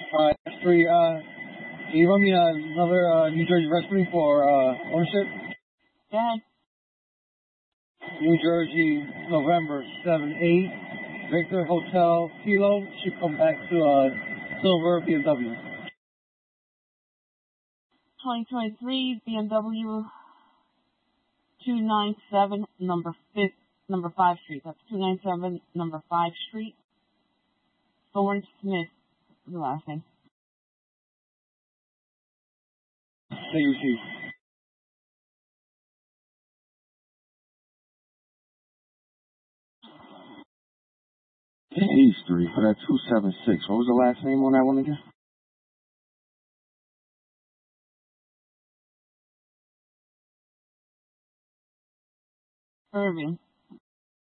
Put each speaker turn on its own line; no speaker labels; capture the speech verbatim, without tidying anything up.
Alright, three, uh, can you run me uh, another uh, New Jersey recipe for uh, ownership?
Go ahead.
New Jersey, November seven eight, Victor Hotel Kilo, should come back to uh, Silver B M W.
twenty twenty-three B M W two ninety-seven, number fifth, number five Street. That's two ninety-seven, number five Street. Thorne Smith, the last name.
Take your seat.
A Street for that two seven six. What was the last name on that one again?
Irving.